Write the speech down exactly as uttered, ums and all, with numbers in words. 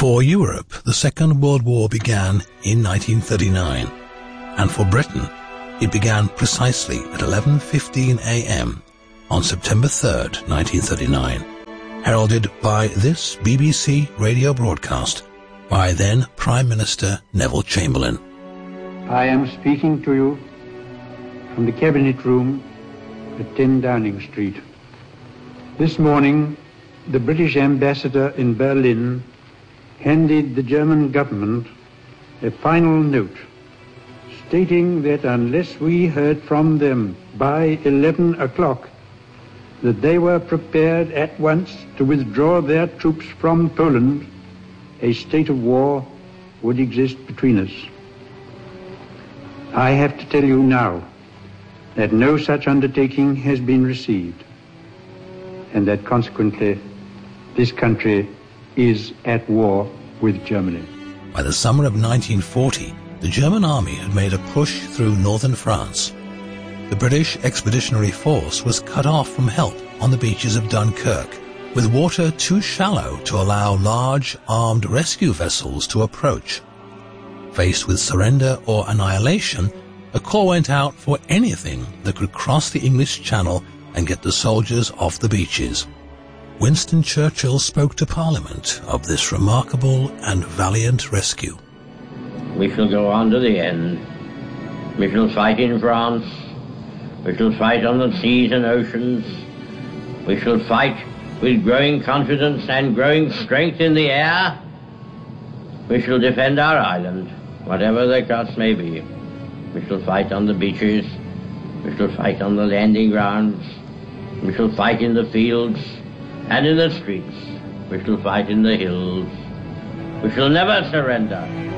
For Europe, the Second World War began in nineteen thirty-nine, and for Britain, it began precisely at eleven fifteen a.m. on September third, nineteen thirty-nine, heralded by this B B C radio broadcast by then Prime Minister Neville Chamberlain. I am speaking to you from the Cabinet Room at ten Downing Street. This morning, the British ambassador in Berlin handed the German government a final note stating that unless we heard from them by eleven o'clock, that they were prepared at once to withdraw their troops from Poland, a state of war would exist between us. I have to tell you now that no such undertaking has been received, and that consequently this country is at war with Germany. By the summer of nineteen forty, the German army had made a push through northern France. The British Expeditionary Force was cut off from help on the beaches of Dunkirk, with water too shallow to allow large armed rescue vessels to approach. Faced with surrender or annihilation, a call went out for anything that could cross the English Channel and get the soldiers off the beaches. Winston Churchill spoke to Parliament of this remarkable and valiant rescue. We shall go on to the end. We shall fight in France. We shall fight on the seas and oceans. We shall fight with growing confidence and growing strength in the air. We shall defend our island, whatever the cost may be. We shall fight on the beaches. We shall fight on the landing grounds. We shall fight in the fields and in the streets. We shall fight in the hills. We shall never surrender.